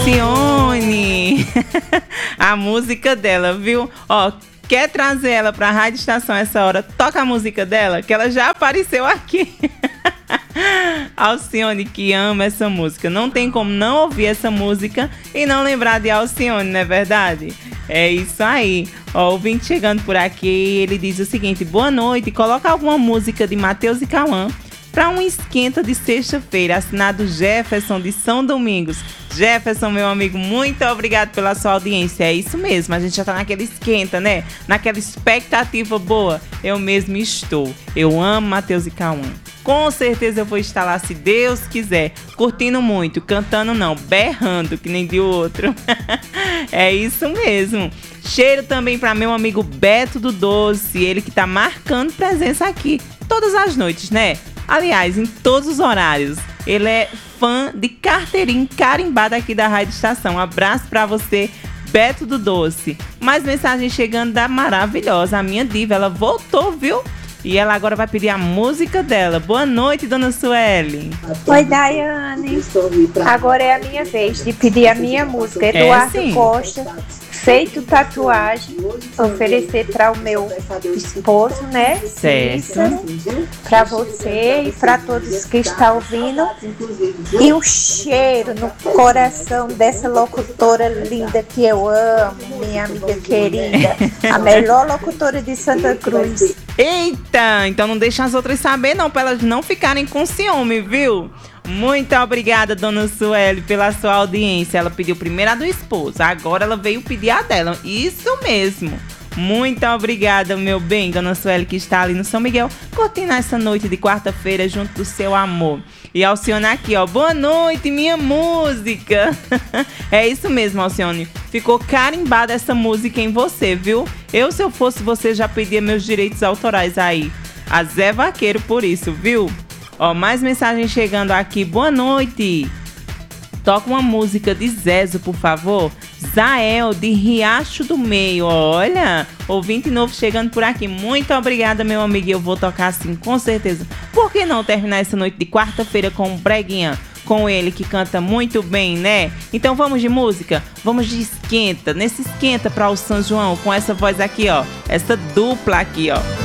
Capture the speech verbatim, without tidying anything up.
Alcione. A música dela, viu? Ó, quer trazer ela pra Rádio Estação essa hora? Toca a música dela, que ela já apareceu aqui. Alcione, que ama essa música. Não tem como não ouvir essa música e não lembrar de Alcione, não é verdade? É isso aí. Ó, o ouvinte chegando por aqui, ele diz o seguinte: boa noite, coloca alguma música de Matheus e Cauã para um esquenta de sexta-feira, assinado Jefferson de São Domingos. Jefferson, meu amigo, muito obrigado pela sua audiência. É isso mesmo, a gente já tá naquele esquenta, né? Naquela expectativa boa. Eu mesmo estou. Eu amo Matheus e Cauã. Com certeza eu vou estar lá, se Deus quiser, curtindo muito, cantando não, berrando, que nem de outro. É isso mesmo. Cheiro também para meu amigo Beto do Doce, ele que tá marcando presença aqui todas as noites, né? Aliás, em todos os horários. Ele é fã de carteirinha carimbada aqui da Rádio Estação. Um abraço pra você, Beto do Doce. Mais mensagem chegando da maravilhosa, a minha diva. Ela voltou, viu? E ela agora vai pedir a música dela. Boa noite, dona Sueli. Oi, Daiane. Agora é a minha vez de pedir a minha música. Eduardo é, Costa, Feito Tatuagem, oferecer para o meu esposo, né? Certo. Para você e para todos que estão ouvindo. E um cheiro no coração dessa locutora linda que eu amo, minha amiga querida, a melhor locutora de Santa Cruz. Eita, então não deixa as outras saber não, para elas não ficarem com ciúme, viu? Muito obrigada, dona Sueli, pela sua audiência. Ela pediu primeiro a do esposo, agora ela veio pedir a dela. Isso mesmo. Muito obrigada, meu bem, dona Sueli, que está ali no São Miguel, curtindo essa noite de quarta-feira junto do seu amor. E Alcione aqui, ó, boa noite, minha música. É isso mesmo, Alcione. Ficou carimbada essa música em você, viu? Eu, se eu fosse você, já pedia meus direitos autorais aí. A Zé Vaqueiro por isso, viu? Ó, mais mensagem chegando aqui. Boa noite. Toca uma música de Zezo, por favor. Zael, de Riacho do Meio. Olha, ouvinte novo chegando por aqui. Muito obrigada, meu amigo. Eu vou tocar sim, com certeza. Por que não terminar essa noite de quarta-feira com um breguinha? Com ele que canta muito bem, né? Então vamos de música? Vamos de esquenta. Nesse esquenta para o São João, com essa voz aqui, ó. Essa dupla aqui, ó.